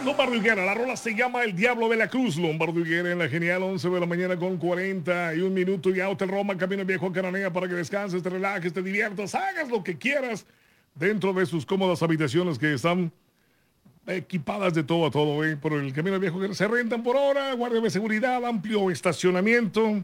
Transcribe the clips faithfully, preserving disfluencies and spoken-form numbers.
Lombardo Higuera, la rola se llama El Diablo de la Cruz. Lombardo Higuera en la genial once de la mañana con cuarenta y un minuto y Hotel Roma, Camino Viejo a Cananea para que descanses, te relajes, te diviertas, hagas lo que quieras dentro de sus cómodas habitaciones que están equipadas de todo a todo, ¿eh? Por el Camino Viejo que se rentan por hora, guardia de seguridad, amplio estacionamiento.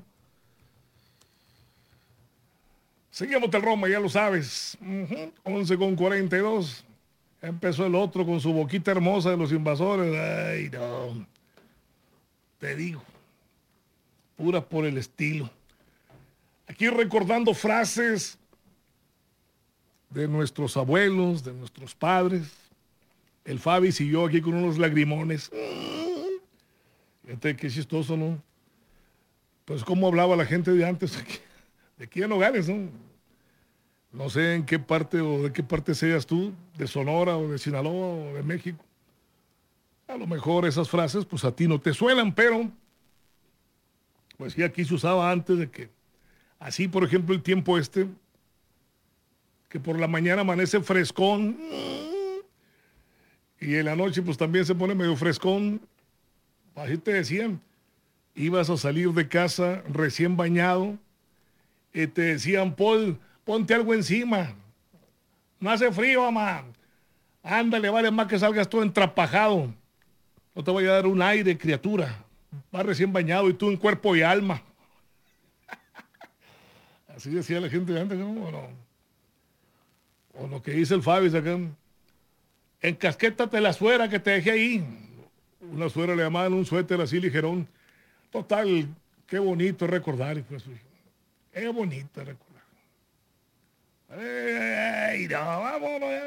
Seguimos Hotel Roma, ya lo sabes. Uh-huh. once con cuarenta y dos. Empezó el otro con su boquita hermosa de los invasores. Ay, no. Te digo. Pura por el estilo. Aquí recordando frases de nuestros abuelos, de nuestros padres. El Fabi siguió aquí con unos lagrimones. Fíjate qué chistoso, ¿no? Pues cómo hablaba la gente de antes. De aquí en Nogales, ¿no? No sé en qué parte o de qué parte seas tú, de Sonora o de Sinaloa o de México. A lo mejor esas frases pues a ti no te suenan, pero pues sí aquí se usaba antes de que, así por ejemplo el tiempo este, que por la mañana amanece frescón y en la noche pues también se pone medio frescón. Así te decían, ibas a salir de casa recién bañado y te decían, Paul, ponte algo encima. No hace frío, mamá. Ándale, vale más que salgas todo entrapajado. No te voy a dar un aire, criatura. Vas recién bañado y tú en cuerpo y alma. Así decía la gente de antes, ¿no? O, no. O lo que dice el Fabi acá. Encasquétate la suera que te dejé ahí. Una suera le llamaban un suéter así ligerón. Total, qué bonito recordar. Pues, qué bonito recordar. Ay, no, vámonos.